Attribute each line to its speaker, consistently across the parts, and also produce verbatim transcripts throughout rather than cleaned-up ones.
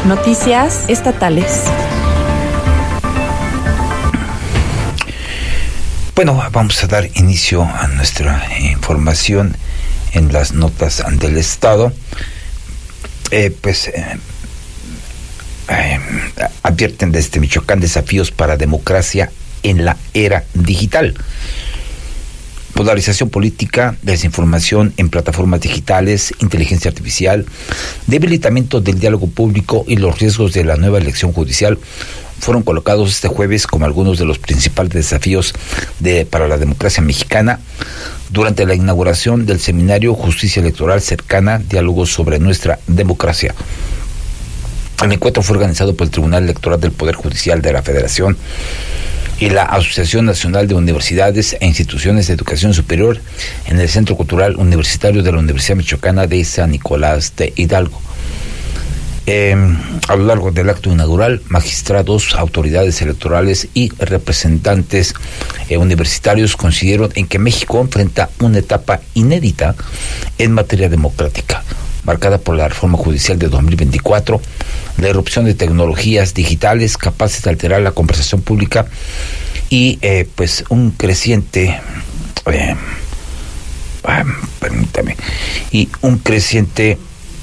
Speaker 1: Noticias estatales.
Speaker 2: Bueno, vamos a dar inicio a nuestra información en las notas del Estado. Eh, pues eh, eh, advierten desde Michoacán desafíos para democracia en la era digital. Polarización política, desinformación en plataformas digitales, inteligencia artificial, debilitamiento del diálogo público y los riesgos de la nueva elección judicial fueron colocados este jueves como algunos de los principales desafíos de, para la democracia mexicana durante la inauguración del seminario Justicia Electoral Cercana, Diálogos sobre nuestra democracia. El encuentro fue organizado por el Tribunal Electoral del Poder Judicial de la Federación y la Asociación Nacional de Universidades e Instituciones de Educación Superior en el Centro Cultural Universitario de la Universidad Michoacana de San Nicolás de Hidalgo. Eh, a lo largo del acto inaugural, magistrados, autoridades electorales y representantes eh, universitarios coincidieron en que México enfrenta una etapa inédita en materia democrática, marcada por la reforma judicial de dos mil veinticuatro, la irrupción de tecnologías digitales capaces de alterar la conversación pública y eh, pues un creciente eh, ah, permítame y un creciente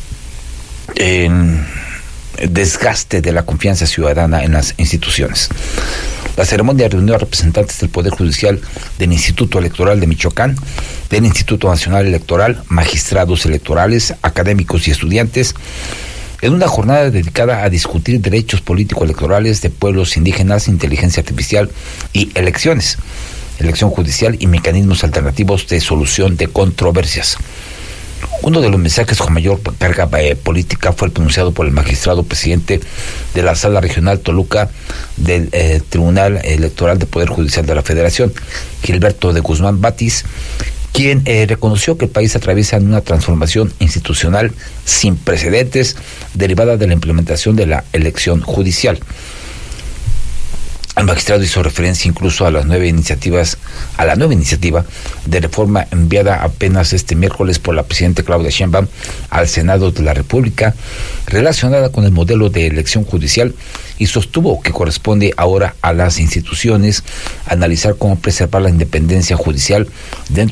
Speaker 2: eh, desgaste de la confianza ciudadana en las instituciones. La ceremonia reunió a representantes del Poder Judicial del Instituto Electoral de Michoacán, del Instituto Nacional Electoral, magistrados electorales, académicos y estudiantes, en una jornada dedicada a discutir derechos político-electorales de pueblos indígenas, inteligencia artificial y elecciones, elección judicial y mecanismos alternativos de solución de controversias. Uno de los mensajes con mayor carga eh, política fue el pronunciado por el magistrado presidente de la Sala Regional Toluca del eh, Tribunal Electoral del Poder Judicial de la Federación, Gilberto de Guzmán Batis, quien eh, reconoció que el país atraviesa una transformación institucional sin precedentes derivada de la implementación de la elección judicial. El magistrado hizo referencia incluso a las nueve iniciativas, a la nueva iniciativa de reforma enviada apenas este miércoles por la presidenta Claudia Sheinbaum al Senado de la República, relacionada con el modelo de elección judicial, y sostuvo que corresponde ahora a las instituciones analizar cómo preservar la independencia judicial dentro